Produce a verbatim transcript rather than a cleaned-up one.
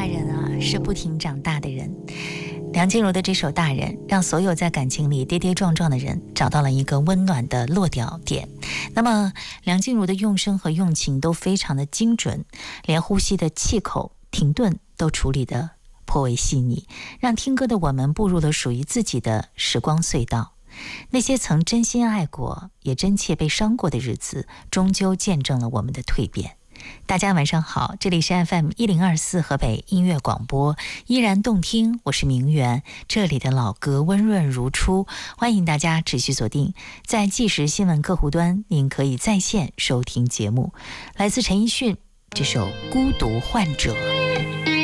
大人啊，是不停长大的人。梁静茹的这首《大人》让所有在感情里跌跌撞撞的人找到了一个温暖的落脚点。那么梁静茹的用声和用情都非常的精准，连呼吸的气口停顿都处理得颇为细腻，让听歌的我们步入了属于自己的时光隧道。那些曾真心爱过也真切被伤过的日子，终究见证了我们的蜕变。大家晚上好，这里是 F M 一零二四河北音乐广播，依然动听，我是明媛，这里的老歌温润如初，欢迎大家持续锁定在即时新闻客户端，您可以在线收听节目。来自陈奕迅这首《孤独患者》。